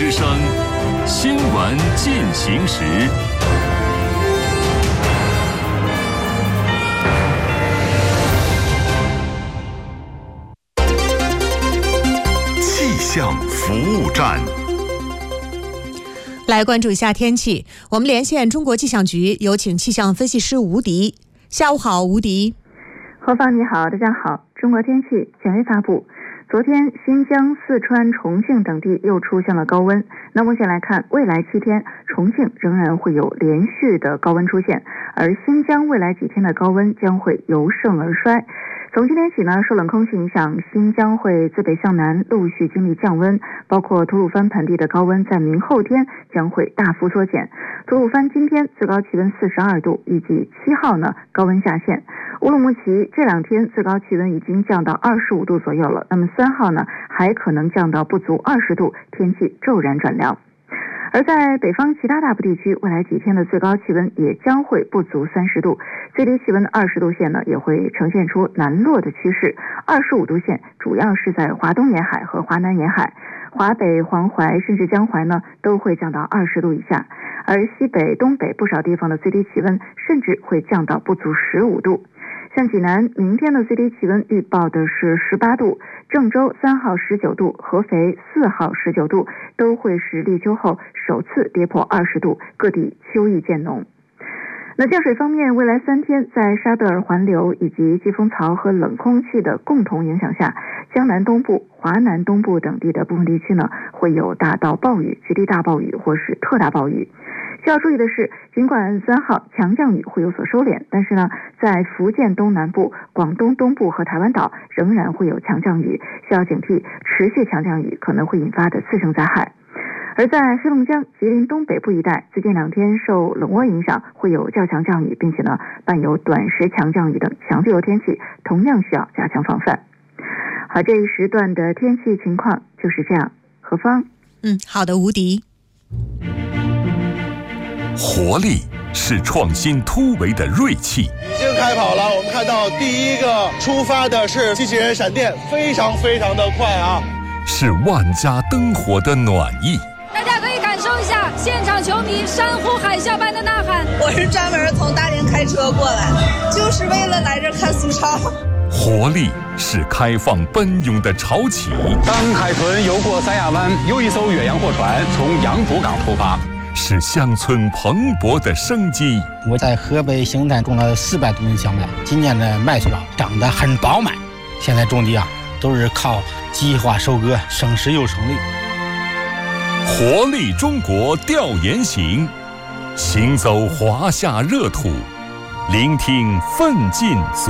之声，新闻进行时。气象服务站， 来关注一下天气。我们连线中国气象局，有请气象分析师吴迪。下午好，吴迪。 何芳你好，大家好。中国天气权威发布。昨天，新疆、四川、重庆等地又出现了高温。那目前来看，未来7天，重庆仍然会有连续的高温出现，而新疆未来几天的高温将会由盛而衰。从今天起呢，受冷空气影响，新疆会自北向南陆续经历降温，包括吐鲁番盆地的高温在明后天将会大幅缩减。吐鲁番今天最高气温42度，预计7号呢高温下限。乌鲁木齐这2天最高气温已经降到25度左右了，那么3号呢还可能降到不足20度，天气骤然转凉。而在北方其他大部地区，未来几天的最高气温也将会不足30度，最低气温20度线呢也会呈现出南落的趋势。25度线主要是在华东沿海和华南沿海，华北、黄淮甚至江淮呢都会降到20度以下，而西北、东北不少地方的最低气温甚至会降到不足15度。像济南明天的最低气温预报的是18度，郑州3号19度，合肥4号19度，都会是立秋后首次跌破20度，各地秋意渐浓。那降水方面，未来3天在沙德尔环流以及季风槽和冷空气的共同影响下，江南东部、华南东部等地的部分地区呢会有大到暴雨、极地大暴雨或是特大暴雨。需要注意的是，尽管3号强降雨会有所收敛，但是呢，在福建东南部、广东东部和台湾岛仍然会有强降雨，需要警惕持续强降雨可能会引发的次生灾害。而在黑龙江、吉林东北部一带，最近2天受冷涡影响，会有较强降雨，并且呢伴有短时强降雨等强对流天气，同样需要加强防范。好，这一时段的天气情况就是这样。何芳， 好的，吴迪。 活力是创新突围的锐气。 已经开跑了，我们看到第一个出发的是机器人闪电，非常的快啊！ 是万家灯火的暖意。 大家可以感受一下现场球迷山呼海啸般的呐喊。 我是专门从大连开车过来的，就是为了来这看苏超。 活力是开放奔涌的潮起。 当海豚游过三亚湾，又一艘远洋货船从杨浦港出发。 是乡村蓬勃的生机。 我在河北邢台种了400多亩小麦，今年的麦穗长得很饱满。现在种地都是靠计划收割，省时又省力。 活力中国调研行，行走华夏热土，聆听奋进